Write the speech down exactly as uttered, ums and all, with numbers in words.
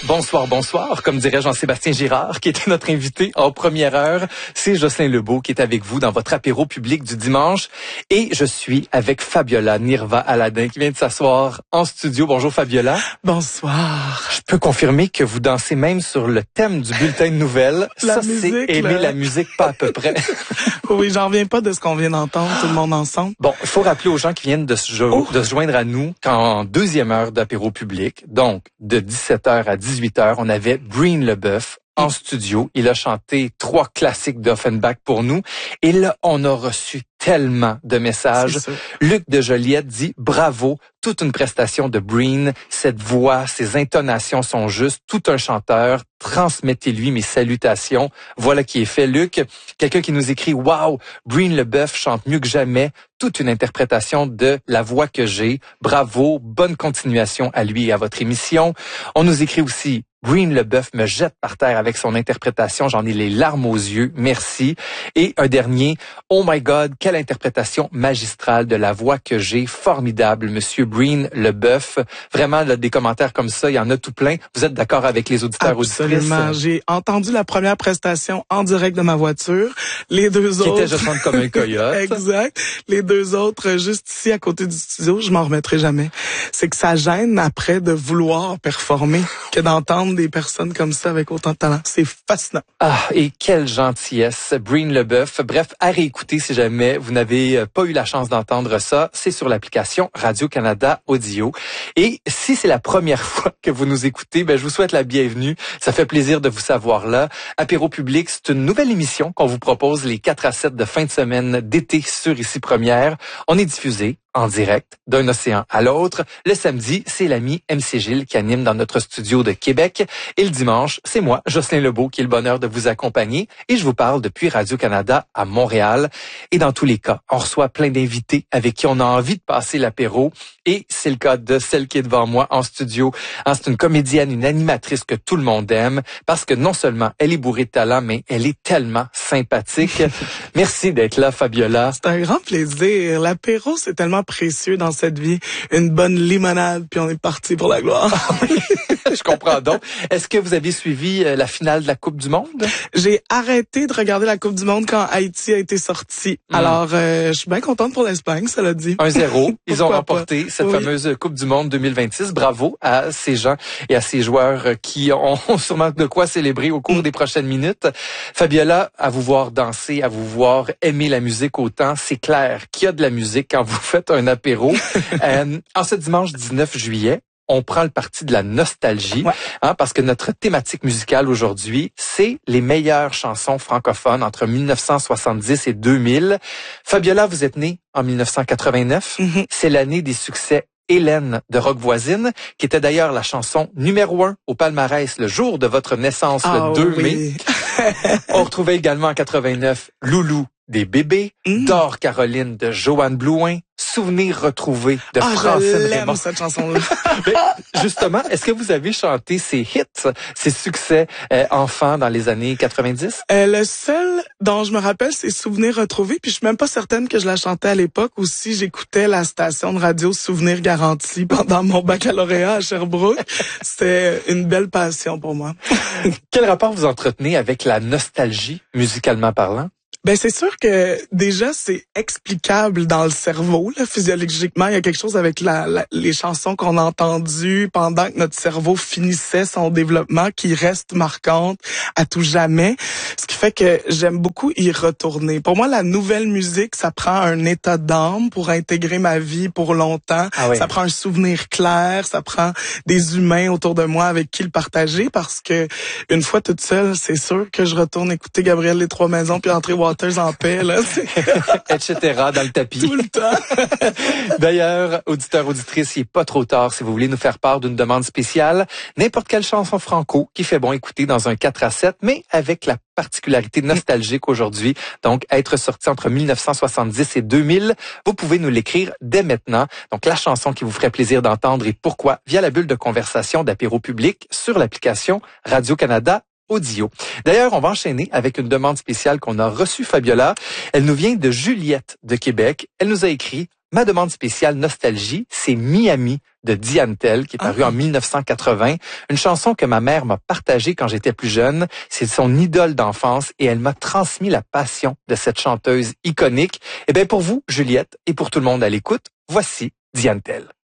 Bonsoir, bonsoir, comme dirait Jean-Sébastien Girard, qui était notre invité en première heure. C'est Jocelyn Lebeau qui est avec vous dans votre apéro public du dimanche. Et je suis avec Fabiola Nirva Aladin qui vient de s'asseoir en studio. Bonjour Fabiola. Bonsoir. Je peux confirmer que vous dansez même sur le thème du bulletin de nouvelles. La Ça, musique, c'est aimer là. la musique pas à peu près. Oui, j'en reviens pas de ce qu'on vient d'entendre, tout le monde ensemble. Bon, il faut rappeler aux gens qui viennent de se, jo- Oh. de se joindre à nous qu'en deuxième heure d'apéro public, donc de dix-sept heures à dix-huit heures, on avait Breen Leboeuf en studio. Il a chanté trois classiques d'Offenbach pour nous. Et là, on a reçu tellement de messages. C'est sûr. Luc de Joliette dit bravo, toute une prestation de Breen. Cette voix, ses intonations sont justes. Tout un chanteur. Transmettez-lui mes salutations. Voilà qui est fait, Luc. Quelqu'un qui nous écrit wow, Breen Leboeuf chante mieux que jamais. Toute une interprétation de la voix que j'ai. Bravo, bonne continuation à lui et à votre émission. On nous écrit aussi Breen Leboeuf me jette par terre avec son interprétation. J'en ai les larmes aux yeux. Merci. Et un dernier. Oh my God, quelle interprétation magistrale de la voix que j'ai. Formidable, Monsieur Breen Leboeuf. Vraiment, là, des commentaires comme ça, il y en a tout plein. Vous êtes d'accord avec les auditeurs, auditrices? Absolument. J'ai entendu la première prestation en direct de ma voiture. Les deux Qui autres. était Je chante comme un coyote. Exact. Les deux autres, juste ici à côté du studio, je m'en remettrai jamais. C'est que ça gêne après de vouloir performer que d'entendre des personnes comme ça avec autant de talent. C'est fascinant. Ah, et quelle gentillesse, Breen Leboeuf. Bref, à réécouter si jamais vous n'avez pas eu la chance d'entendre ça, c'est sur l'application Radio-Canada Audio. Et si c'est la première fois que vous nous écoutez, ben je vous souhaite la bienvenue. Ça fait plaisir de vous savoir là. Apéro public, c'est une nouvelle émission qu'on vous propose les quatre à sept de fin de semaine d'été sur Ici Première. On est diffusé en direct d'un océan à l'autre. Le samedi, c'est l'ami M C Gilles qui anime dans notre studio de Québec. Et le dimanche, c'est moi, Jocelyn Lebeau, qui ai le bonheur de vous accompagner. Et je vous parle depuis Radio-Canada à Montréal. Et dans tous les cas, on reçoit plein d'invités avec qui on a envie de passer l'apéro. Et c'est le cas de celle qui est devant moi en studio. Hein, c'est une comédienne, une animatrice que tout le monde aime. Parce que non seulement elle est bourrée de talent, mais elle est tellement sympathique. Merci d'être là, Fabiola. C'est un grand plaisir. L'apéro, c'est tellement précieux dans cette vie. Une bonne limonade, puis on est parti pour la gloire. Je comprends donc. Est-ce que vous avez suivi la finale de la Coupe du Monde? J'ai arrêté de regarder la Coupe du Monde quand Haïti a été sorti. Mm. Alors, euh, je suis bien contente pour l'Espagne, ça l'a dit. un zéro. Ils ont Pourquoi remporté pas? cette Oui. fameuse Coupe du Monde deux mille vingt-six. Bravo à ces gens et à ces joueurs qui ont sûrement de quoi célébrer au cours Mm. des prochaines minutes. Fabiola, à vous voir danser, à vous voir aimer la musique autant, c'est clair qu'il y a de la musique quand vous faites un apéro. euh, en ce dimanche dix-neuf juillet, on prend le parti de la nostalgie, Ouais. hein, parce que notre thématique musicale aujourd'hui, c'est les meilleures chansons francophones entre mille neuf cent soixante-dix et deux mille. Fabiola, vous êtes née en mille neuf cent quatre-vingt-neuf. Mhm. C'est l'année des succès Hélène de Rock Voisine, qui était d'ailleurs la chanson numéro un au palmarès le jour de votre naissance, Ah le deux oui. mai. On retrouvait également en quatre-vingt-neuf Loulou des bébés, Mm. Dore Caroline de Joanne Blouin, Souvenirs retrouvés de Ah, Francine je l'aime, Raymond. cette chanson-là. Mais justement, est-ce que vous avez chanté ces hits, ces succès euh, enfants dans les années quatre-vingt-dix? Euh, le seul dont je me rappelle, c'est Souvenirs retrouvés. Puis je suis même pas certaine que je la chantais à l'époque ou si j'écoutais la station de radio Souvenirs garantis pendant mon baccalauréat à Sherbrooke. C'était une belle passion pour moi. Quel rapport vous entretenez avec la nostalgie, musicalement parlant? Ben c'est sûr que déjà c'est explicable dans le cerveau là, physiologiquement, il y a quelque chose avec la, la les chansons qu'on a entendues pendant que notre cerveau finissait son développement qui reste marquante à tout jamais, ce qui fait que j'aime beaucoup y retourner. Pour moi la nouvelle musique, ça prend un état d'âme pour intégrer ma vie pour longtemps. Ah oui. Ça prend un souvenir clair, ça prend des humains autour de moi avec qui le partager parce que une fois toute seule, c'est sûr que je retourne écouter Gabriel Les Trois Maisons puis entrer Waters en paix, là, et cetera dans le tapis. tout le temps. D'ailleurs, auditeurs, auditrices, il n'est pas trop tard si vous voulez nous faire part d'une demande spéciale. N'importe quelle chanson franco qui fait bon écouter dans un quatre à sept, mais avec la particularité nostalgique aujourd'hui. Donc, être sorti entre mille neuf cent soixante-dix et deux mille, vous pouvez nous l'écrire dès maintenant. Donc, la chanson qui vous ferait plaisir d'entendre et pourquoi via la bulle de conversation d'apéro public sur l'application Radio-Canada Audio. D'ailleurs, on va enchaîner avec une demande spéciale qu'on a reçue, Fabiola. Elle nous vient de Juliette de Québec. Elle nous a écrit ma demande spéciale nostalgie, c'est Miami de Diane Tell, qui est paru Ah. en dix-neuf cent quatre-vingts. Une chanson que ma mère m'a partagée quand j'étais plus jeune. C'est son idole d'enfance et elle m'a transmis la passion de cette chanteuse iconique. Eh bien, pour vous, Juliette, et pour tout le monde à l'écoute, voici Diane Tell.